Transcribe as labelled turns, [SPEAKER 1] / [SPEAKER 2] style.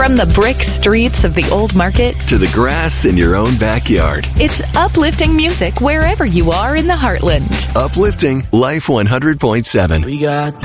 [SPEAKER 1] From the brick streets of the old market
[SPEAKER 2] to the grass in your own backyard.
[SPEAKER 1] It's uplifting music wherever you are in the heartland.
[SPEAKER 2] Uplifting Life 100.7.
[SPEAKER 3] We got